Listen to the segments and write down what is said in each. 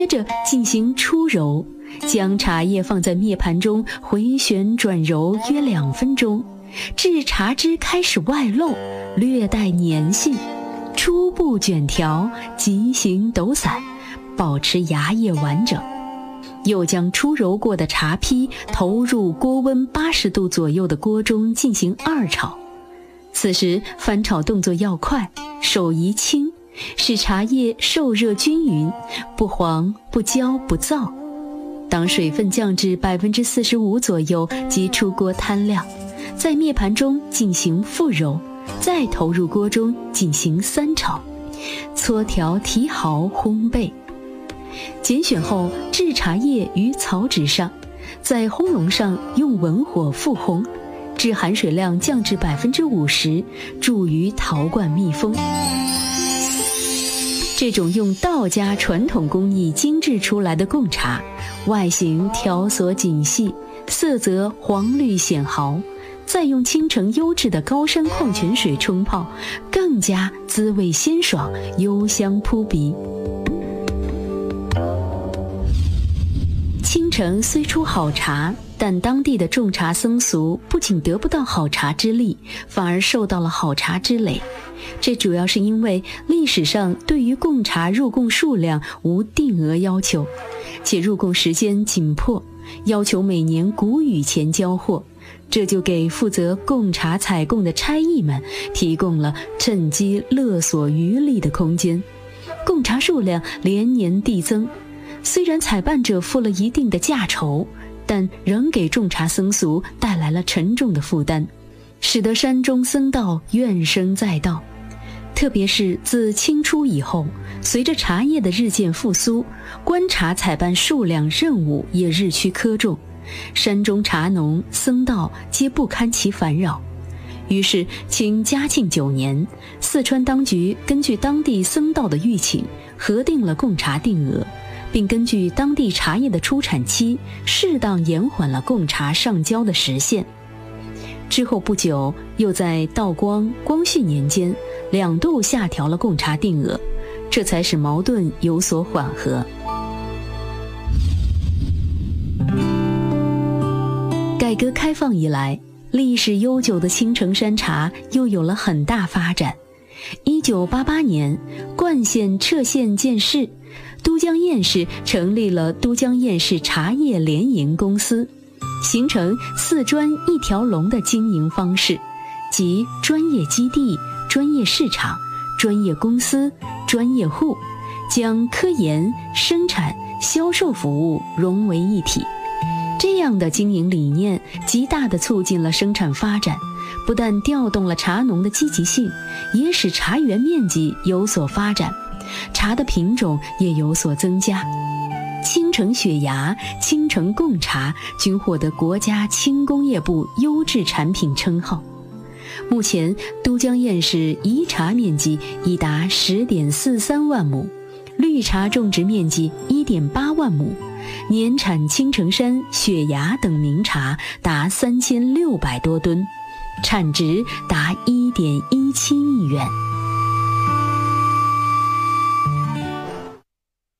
接着进行出揉，将茶叶放在灭盘中回旋转揉约2分钟，至茶汁开始外漏，略带粘性，初步卷条，即行抖散，保持芽叶完整。又将出揉过的茶坯投入锅温80度左右的锅中进行2炒。此时翻炒动作要快，手宜轻，使茶叶受热均匀，不黄不焦不燥。当水分降至45%左右即出锅摊晾，在灭盘中进行复揉，再投入锅中进行3炒，搓调提毫烘焙。拣选后置茶叶于草纸上，在烘笼上用文火复烘，至含水量降至50%，注于陶罐密封。这种用道家传统工艺精制出来的贡茶，外形条索紧细，色泽黄绿显毫，再用青城优质的高山矿泉水冲泡，更加滋味鲜爽，幽香扑鼻。青城虽出好茶，但当地的种茶僧俗不仅得不到好茶之利，反而受到了好茶之累。这主要是因为历史上对于贡茶入贡数量无定额要求，且入贡时间紧迫，要求每年谷雨前交货，这就给负责贡茶采贡的差役们提供了趁机勒索渔利的空间。贡茶数量连年递增，虽然采办者付了一定的价酬，但仍给种茶僧俗带来了沉重的负担，使得山中僧道怨声载道。特别是自清初以后，随着茶叶的日渐复苏，官茶采办数量任务也日趋苛重，山中茶农僧道皆不堪其烦扰。于是清嘉庆9年，四川当局根据当地僧道的预请，核定了贡茶定额，并根据当地茶叶的出产期，适当延缓了贡茶上交的时限。之后不久，又在道光、光绪年间2度下调了贡茶定额，这才使矛盾有所缓和。改革开放以来，历史悠久的青城山茶又有了很大发展。1988年，灌县撤县建市，都江堰市成立了都江堰市茶叶联营公司，形成4专1条龙的经营方式，即专业基地、专业市场、专业公司、专业户，将科研、生产、销售服务融为一体。这样的经营理念极大地促进了生产发展，不但调动了茶农的积极性，也使茶园面积有所发展，茶的品种也有所增加。青城雪芽、青城贡茶均获得国家轻工业部优质产品称号。目前都江堰市移茶面积已达 10.43 万亩，绿茶种植面积 1.8 万亩，年产青城山、雪芽等名茶达3600多吨，产值达 1.17 亿元。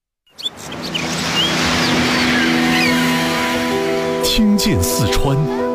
听见四川，